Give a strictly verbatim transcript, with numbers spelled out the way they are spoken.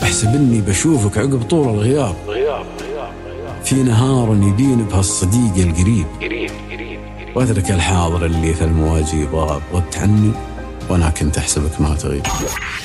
احسب اني بشوفك عقب طول الغياب، في نهار يبين بهالصديق القريب، واترك الحاضر اللي في المواجي ضاب، غبت عني وانا كنت احسبك ما تغيب.